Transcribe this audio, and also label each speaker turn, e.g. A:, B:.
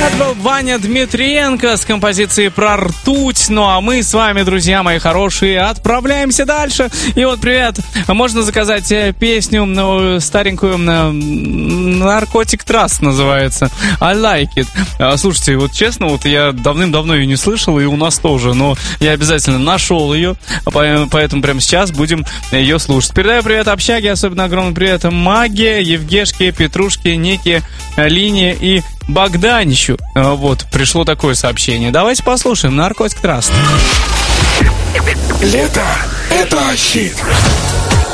A: Это был Ваня Дмитриенко с композицией про ртуть. Ну а мы с вами, друзья мои хорошие, отправляемся дальше. И вот, привет, можно заказать песню старенькую, «Наркотик Траст» называется. I like it. Слушайте, вот честно, вот я давным-давно ее не слышал, и у нас тоже, но я обязательно нашел ее, поэтому прямо сейчас будем ее слушать. Передаю привет общаге, особенно огромный привет Маге, Евгешке, Петрушке, Нике, Лине и Богданищу. Вот, пришло такое сообщение. Давайте послушаем «Наркотик Траст».
B: Лето — это щит.